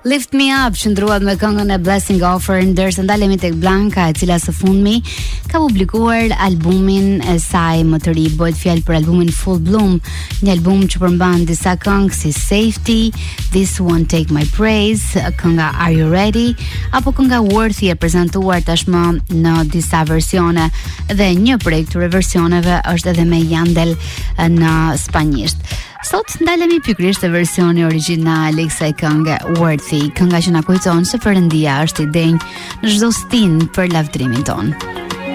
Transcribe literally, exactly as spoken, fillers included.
Lift Me Up shndruat me këngën e Blessing Offer, ndërsa ndalemi tek Blanka, e cila së fundmi ka publikuar albumin e saj më të ri. Bëhet fjalë për albumin Full Bloom, një album që përmban disa këngë si Safety, This Won't Take My Praise, kënga Are You Ready, apo kënga Worthy, e prezantuar tashmë në disa versione, dhe një prej këtyre versioneve është edhe me Yandel në spanjisht. Sot ndalemi pikërisht te versioni origjinal i kësaj këngë Worthy, kënga që na kujton se Perëndia është i denj në çdo stin për lavdrimin ton.